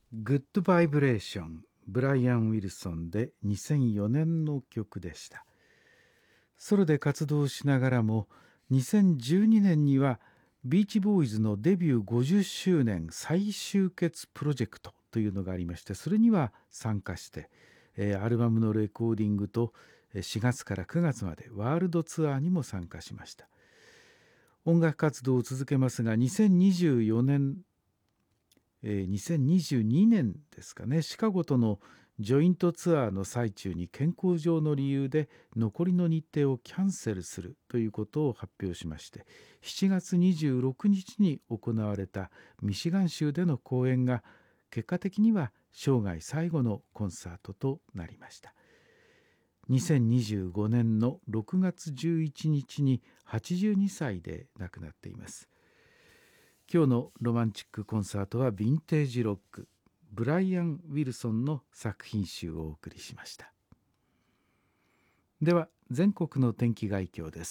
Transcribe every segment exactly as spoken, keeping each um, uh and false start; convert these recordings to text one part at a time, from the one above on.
グッドバイブレーション、ブライアン・ウィルソンでにせんよねんの曲でした。ソロで活動しながらもにせんじゅうにねんにはビーチボーイズのデビューごじゅっしゅうねん再集結プロジェクトというのがありまして、それには参加して、えーアルバムのレコーディングとしがつからくがつまでワールドツアーにも参加しました。音楽活動を続けますが、にせんにじゅうよねん、えーにせんにじゅうにねんですかね、シカゴとのジョイントツアーの最中に健康上の理由で残りの日程をキャンセルするということを発表しまして、しちがつにじゅうろくにちに行われたミシガン州での公演が結果的には生涯最後のコンサートとなりました。にせんにじゅうごねんのろくがつじゅういちにちにはちじゅうにさいで亡くなっています。今日のロマンチックコンサートはヴィンテージロック、ブライアン・ウィルソンの作品集をお送りしました。では全国の天気概況です。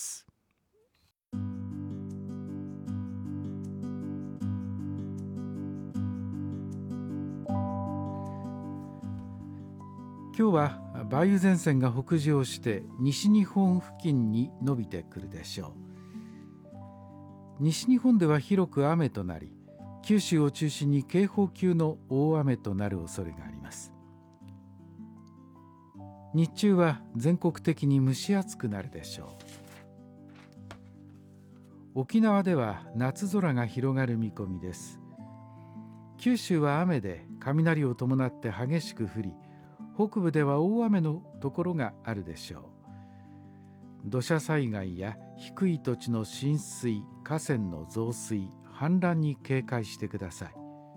今日は梅雨前線が北上して西日本付近に伸びてくるでしょう。西日本では広く雨となり、九州を中心に警報級の大雨となる恐れがあります。日中は全国的に蒸し暑くなるでしょう。沖縄では夏空が広がる見込みです。九州は雨で雷を伴って激しく降り、北部では大雨のところがあるでしょう。土砂災害や低い土地の浸水、河川の増水、氾濫に警戒してください。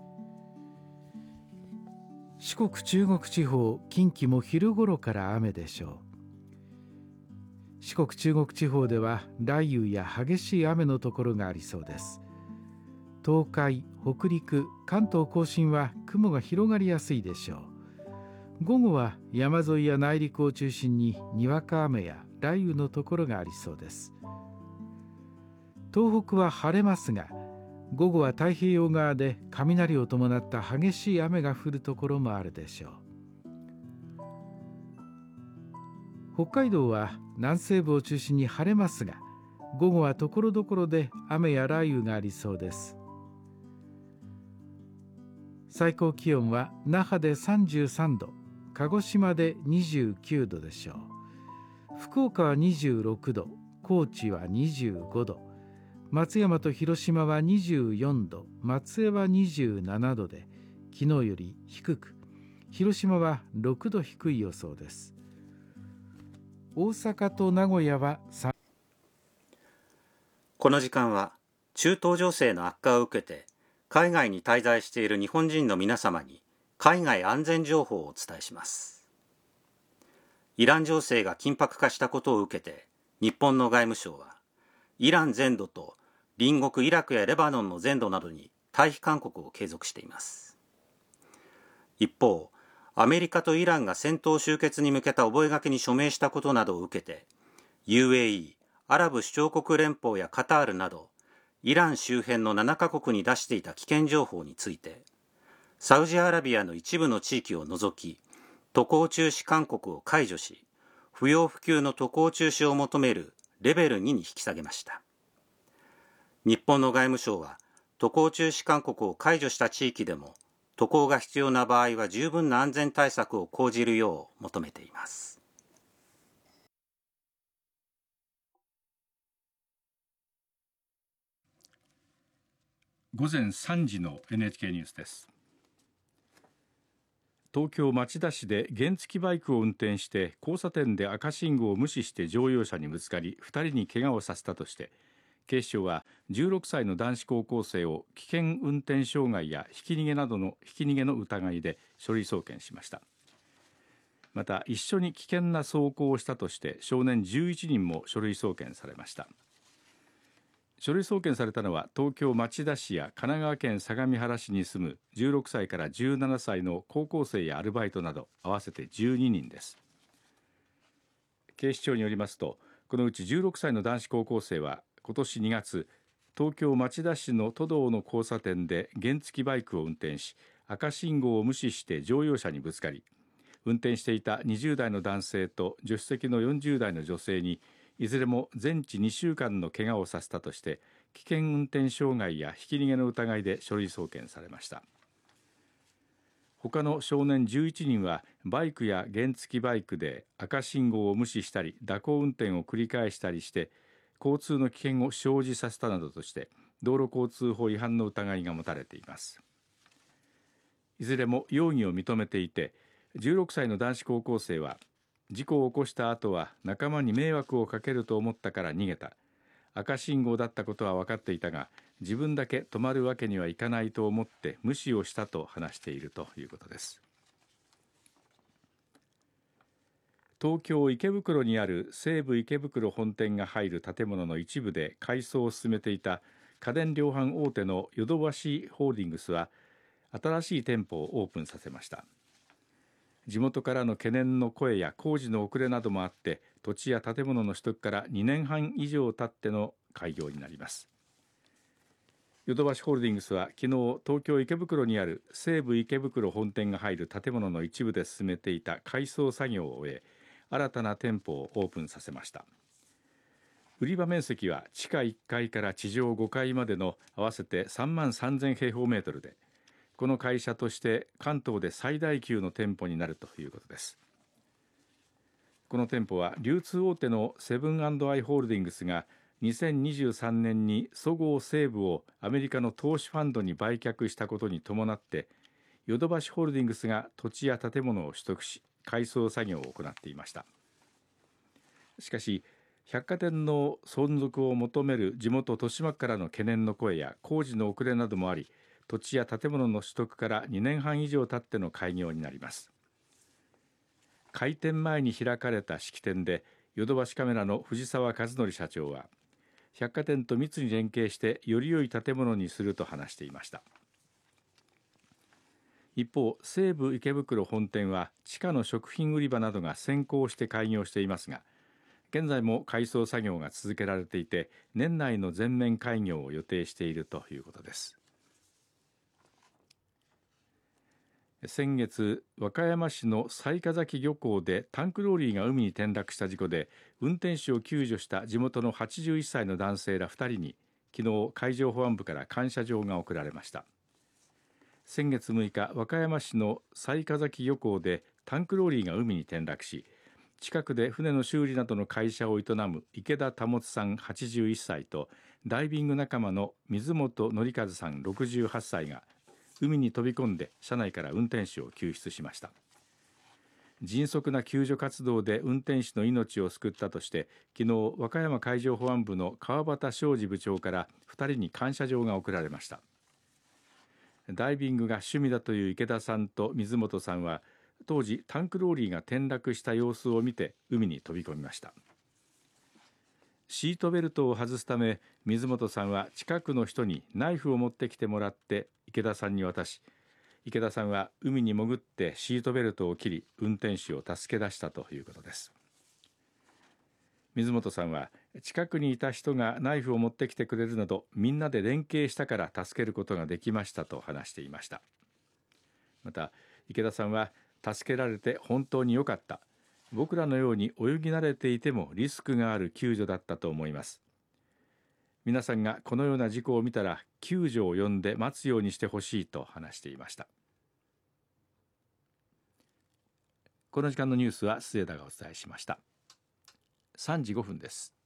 四国、中国地方、近畿も昼ごろから雨でしょう。四国、中国地方では雷雨や激しい雨のところがありそうです。東海、北陸、関東甲信は雲が広がりやすいでしょう。午後は山沿いや内陸を中心ににわか雨や雷雨のところがありそうです。東北は晴れますが、午後は太平洋側で雷を伴った激しい雨が降るところもあるでしょう。北海道は南西部を中心に晴れますが、午後はところどころで雨や雷雨がありそうです。最高気温は那覇でさんじゅうさんど、鹿児島でにじゅうきゅうどでしょう。福岡はにじゅうろくど、高知はにじゅうごど、松山と広島はにじゅうよんど、松江はにじゅうななどで昨日より低く、広島はろくど低い予想です。大阪と名古屋はさん。 この時間は中東情勢の悪化を受けて海外に滞在している日本人の皆様に海外安全情報をお伝えします。イラン情勢が緊迫化したことを受けて、日本の外務省はイラン全土と隣国イラクやレバノンの全土などに退避勧告を継続しています。一方、アメリカとイランが戦闘終結に向けた覚書に署名したことなどを受けて、 ユーエーイー、アラブ首長国連邦やカタールなどイラン周辺のななかこくに出していた危険情報について、サウジアラビアの一部の地域を除き渡航中止勧告を解除し、不要不急の渡航中止を求めるレベルにに引き下げました。日本の外務省は渡航中止勧告を解除した地域でも渡航が必要な場合は十分な安全対策を講じるよう求めています。 午前さんじの エヌエイチケー ニュースです。東京町田市で原付バイクを運転して交差点で赤信号を無視して乗用車にぶつかりふたりに怪我をさせたとして、警視庁はじゅうろくさいの男子高校生を危険運転傷害やひき逃げなどのひき逃げの疑いで書類送検しました。また一緒に危険な走行をしたとして少年じゅういちにんも書類送検されました。書類送検されたのは東京町田市や神奈川県相模原市に住むじゅうろくさいからじゅうななさいの高校生やアルバイトなど合わせてじゅうににんです。警視庁によりますと、このうちじゅうろくさいの男子高校生は今年にがつ、東京町田市の都道の交差点で原付バイクを運転し赤信号を無視して乗用車にぶつかり、運転していたにじゅう代の男性と助手席のよんじゅう代の女性にいずれも全治にしゅうかんの怪我をさせたとして危険運転傷害やひき逃げの疑いで書類送検されました。他の少年じゅういちにんはバイクや原付バイクで赤信号を無視したり蛇行運転を繰り返したりして交通の危険を生じさせたなどとして道路交通法違反の疑いが持たれています。いずれも容疑を認めていて、じゅうろくさいの男子高校生は事故を起こした後は仲間に迷惑をかけると思ったから逃げた、赤信号だったことは分かっていたが自分だけ止まるわけにはいかないと思って無視をしたと話しているということです。東京池袋にある西武池袋本店が入る建物の一部で改装を進めていた家電量販大手のヨドバシホールディングスは新しい店舗をオープンさせました。地元からの懸念の声や工事の遅れなどもあって土地や建物の取得からにねんはん以上経っての開業になります。ヨドバシホールディングスは昨日東京池袋にある西武池袋本店が入る建物の一部で進めていた改装作業を終え新たな店舗をオープンさせました。売り場面積は地下いっかいから地上ごかいまでの合わせてさんまんさんぜん平方メートルでこの会社として関東で最大級の店舗になるということです。この店舗は流通大手のセブン&アイ・ホールディングスがにせんにじゅうさんねんにそごう・西武をアメリカの投資ファンドに売却したことに伴ってヨドバシホールディングスが土地や建物を取得し改装作業を行っていました。しかし百貨店の存続を求める地元豊島区からの懸念の声や工事の遅れなどもあり土地や建物の取得からにねんはん以上経っての開業になります。開店前に開かれた式典でヨドバシカメラの藤沢和則社長は百貨店と密に連携してより良い建物にすると話していました。一方、西武池袋本店は地下の食品売り場などが先行して開業していますが現在も改装作業が続けられていて年内の全面開業を予定しているということです。先月、和歌山市の雑賀崎漁港でタンクローリーが海に転落した事故で運転手を救助した地元のはちじゅういっさいの男性らふたりに昨日海上保安部から感謝状が贈られました。先月むいか、和歌山市の雑賀崎漁港でタンクローリーが海に転落し近くで船の修理などの会社を営む池田保さんはちじゅういっさいとダイビング仲間の水本則和さんろくじゅうはっさいが海に飛び込んで車内から運転手を救出しました。迅速な救助活動で運転手の命を救ったとして昨日和歌山海上保安部の川端昌司部長からふたりに感謝状が贈られました。ダイビングが趣味だという池田さんと水本さんは当時タンクローリーが転落した様子を見て海に飛び込みました。シートベルトを外すため水本さんは近くの人にナイフを持ってきてもらって池田さんに渡し池田さんは海に潜ってシートベルトを切り運転手を助け出したということです。水本さんは近くにいた人がナイフを持ってきてくれるなどみんなで連携したから助けることができましたと話していました。また池田さんは助けられて本当に良かった、僕らのように泳ぎ慣れていてもリスクがある救助だったと思います。皆さんがこのような事故を見たら救助を呼んで待つようにしてほしいと話していました。この時間のニュースは末田がお伝えしました。さんじごふんです。